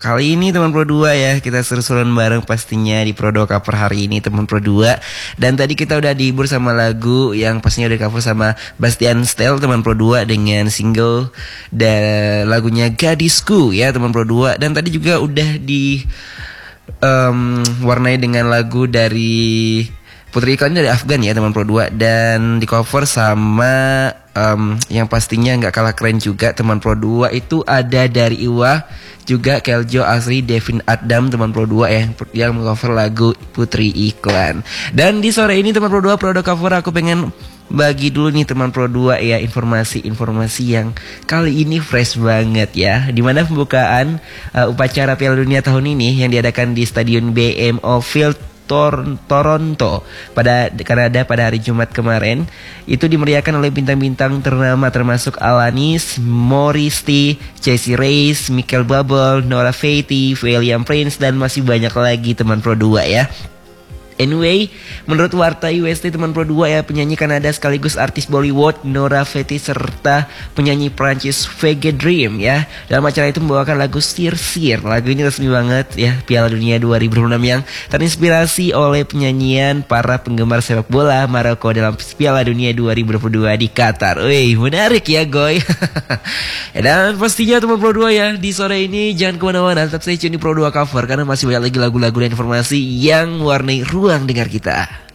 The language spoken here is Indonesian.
Kali ini teman Pro 2 ya, kita seru-seruan bareng pastinya di Pro 2 cover hari ini teman Pro 2. Dan tadi kita udah dihibur sama lagu yang pastinya udah cover sama Bastian Stell teman Pro 2 dengan single dan lagunya Gadisku ya teman Pro 2. Dan tadi juga udah di warnai dengan lagu dari Putri Iklan dari Afgan ya teman Pro 2. Dan di cover sama yang pastinya gak kalah keren juga teman Pro 2 itu ada dari Iwa, juga Keljo Asri, Devin Adam teman Pro 2 yang mengcover lagu Putri Iklan. Dan di sore ini teman Pro 2 produk cover aku pengen bagi dulu nih teman Pro 2 ya informasi-informasi yang kali ini fresh banget ya. Dimana pembukaan upacara Piala Dunia tahun ini yang diadakan di Stadion BMO Field Toronto pada Kanada pada hari Jumat kemarin itu dimeriahkan oleh bintang-bintang ternama termasuk Alanis Morissette, Jessie Reyez, Michael Bublé, Nora Faye, William Prince dan masih banyak lagi teman Pro 2 ya. Anyway, menurut warta UST teman Pro 2 ya, penyanyi Kanada sekaligus artis Bollywood Nora Faye serta penyanyi Prancis Vega Dream ya, dalam acara itu membawakan lagu Sir Sir. Lagu ini resmi banget ya Piala Dunia 2006 yang terinspirasi oleh penyanyian para penggemar sepak bola Maroko dalam Piala Dunia 2022 di Qatar. Wih, menarik ya goy. Dan pastinya teman Pro 2 ya, di sore ini jangan kemana-mana, tetap stay tune di Pro 2 cover karena masih banyak lagi lagu-lagu dan informasi yang warnai ruang dengar kita.